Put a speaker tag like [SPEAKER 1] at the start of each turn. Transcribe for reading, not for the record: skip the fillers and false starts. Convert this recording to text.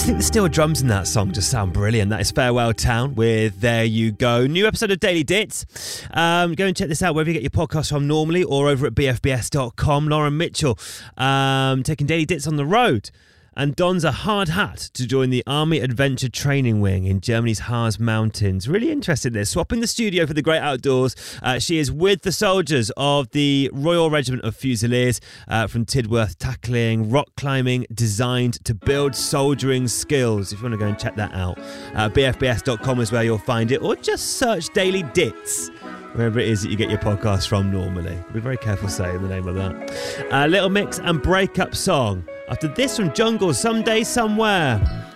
[SPEAKER 1] just think the steel drums in that song just sound brilliant. That is Farewell Town with There You Go. New episode of Daily Dits. Go and check this out wherever you get your podcast from normally, or over at bfbs.com. Lauren Mitchell taking Daily Dits on the road and dons a hard hat to join the Army Adventure Training Wing in Germany's Harz Mountains. Really interested in this. Swapping the studio for the great outdoors. She is with the soldiers of the Royal Regiment of Fusiliers from Tidworth, tackling rock climbing designed to build soldiering skills. If you want to go and check that out, bfbs.com is where you'll find it, or just search Daily Dits wherever it is that you get your podcast from normally. Be very careful saying the name of that. Little Mix and Breakup Song. After this from Jungle, Someday Somewhere.